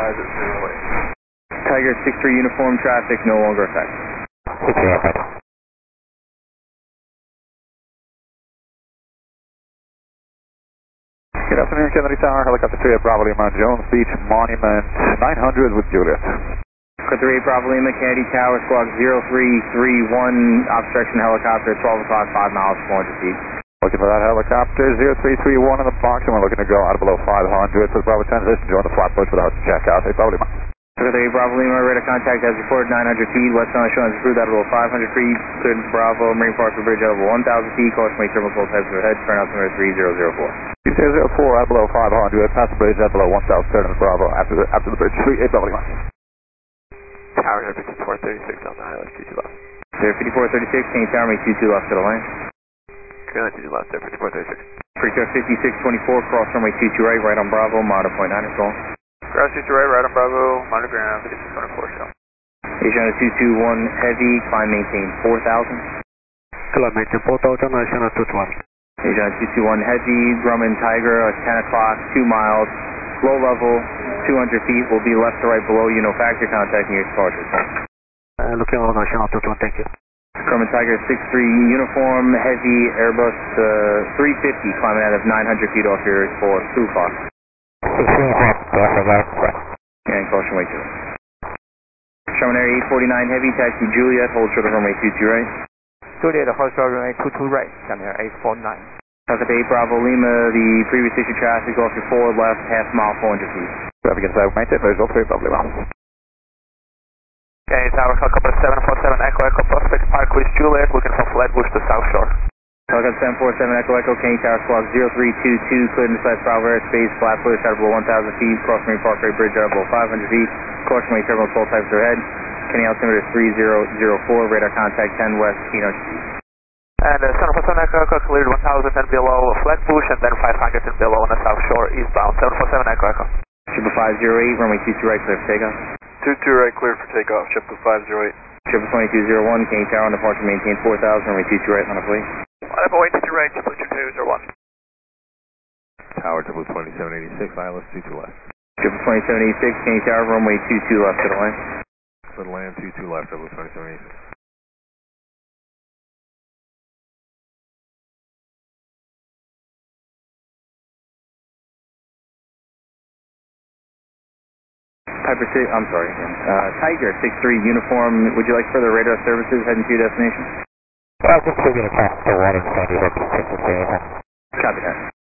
508. Tiger 6-3 uniform traffic no longer effect. Good afternoon, Kennedy Tower, helicopter 3 at Bravo Lima, Jones Beach Monument 900 with Juliet. Helicopter 3 Bravo Lima, Kennedy Tower, squawk 0331, obstruction helicopter, 12 o'clock, 5 miles, 400 feet. Looking for that helicopter, 0331 in the box, and we're looking to go out below 500 for the Bravo transition, join the Flatbush without checkout. Hey, Bravo Lima. Helicopter 3 Bravo Lima, radar contact as reported, 900 feet, west on showing approved out below 500 feet, cleared Bravo, Marine Park Bridge out below 1,000 feet, caution make terminal full types overhead, turn out number 3004. 3004 out below 500, pass the bridge out below 1,000, turn in the Bravo after the bridge, 38 Bravo Lima. Tower 5436 on the highlight, 22 left. 5436, Kennedy Tower, make 22 left to the lane. Good, 22 left, 5436. Pre-truck 5624, cross runway 22 right on Bravo, monitor point 9 is going. Cross 22 right on Bravo, monitor ground, 5624 show. Asiana 221 heavy, climb maintain 4,000. Climb maintain 4,000, Asiana 221. Asiana 221 heavy, Grumman Tiger at 10 o'clock, 2 miles, low level, 200 feet, will be left to right below you, no factory contact near departure. Looking on Asiana 221, thank you. Grumman Tiger 6-3 uniform, heavy, Airbus 350, climbing out of 900 feet off your for 2 o'clock. And caution way 2. Sherman Air 849 heavy, taxi Juliet, hold short of runway 22 right. Juliet, hold short of runway 22 right, Sherman Air 849. Helicopter 8 Bravo Lima, the previous issue traffic off your forward left, half mile, 400 feet. Traffic inside, maintain visual 3 Bravo Lima. Okay, Tower, helicopter 747 Echo Echo Prospect Park with Juliet, looking from Flatbush to South Shore. Helicopter 747 Echo Echo, Kennedy Tower, squawk 0322, cleared in slash Bravo airspace, Flatbush, out below 1,000 feet, cross Marine Parkway Bridge, out below 500 feet, caution way terminal full types overhead, Kennedy altimeter 3004, radar contact 10 west, Keno. And 747 Echo Echo cleared 1,000 and below Flatbush, and then 500 and below on the South Shore, eastbound, 747 Echo Echo. Triple 508, runway 22 right, clear for takeoff. 22 right, cleared for takeoff, triple 508. Triple 2201, Kennedy Tower on departure, maintain 4,000, runway 22 right on the fleet. Level 82 right, triple 2201. Tower triple 2786, ILS 22 left. Triple 2786, Kennedy Tower, runway 22 left to the lane. For the land, 22 left, triple 2786. Tiger 6-3 uniform, would you like further radar services heading to your destination? Just figure it out, the water, Sandy Hook, Copy that.